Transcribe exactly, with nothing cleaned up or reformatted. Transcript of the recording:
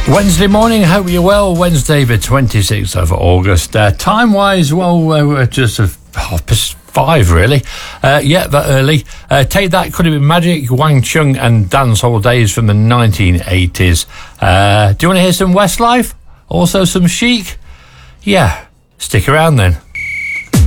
Wednesday morning, hope you're well. Wednesday the twenty-sixth of August. Uh, time-wise, well, uh, we're just a half past five, really. Uh, yeah, that early. Uh, Take That, Could It Be Magic, Wang Chung and Dancehall Days from the nineteen eighties. Uh, do you want to hear some Westlife? Also some Chic? Yeah, stick around then.